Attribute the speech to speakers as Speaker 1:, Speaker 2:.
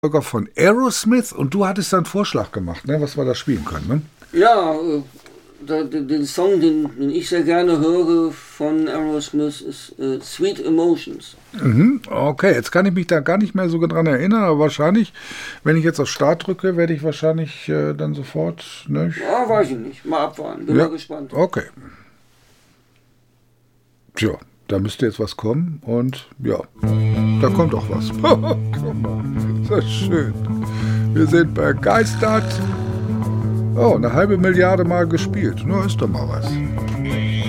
Speaker 1: Von Aerosmith und du hattest dann einen Vorschlag gemacht, ne, was wir da spielen können, ne?
Speaker 2: Ja, den Song, den ich sehr gerne höre von Aerosmith, ist Sweet Emotions.
Speaker 1: Okay, jetzt kann ich mich da gar nicht mehr so dran erinnern, aber wahrscheinlich, wenn ich jetzt auf Start drücke, werde ich wahrscheinlich dann sofort... Ne?
Speaker 2: Ja, weiß ich nicht. Mal abwarten. Bin mal gespannt.
Speaker 1: Okay. Tja, da müsste jetzt was kommen und ja, da kommt auch was. Guck mal, das ist schön. Wir sind begeistert. Oh, 1,5 Milliarde Mal gespielt. Na, ist doch mal was.